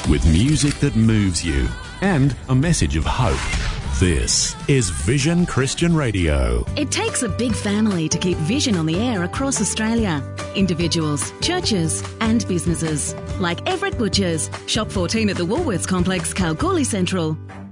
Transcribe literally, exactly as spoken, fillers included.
with music that moves you and a message of hope. This is Vision Christian Radio. It takes a big family to keep Vision on the air across Australia. Individuals, churches and businesses. Like Everett Butchers, Shop fourteen at the Woolworths Complex, Kalgoorlie Central.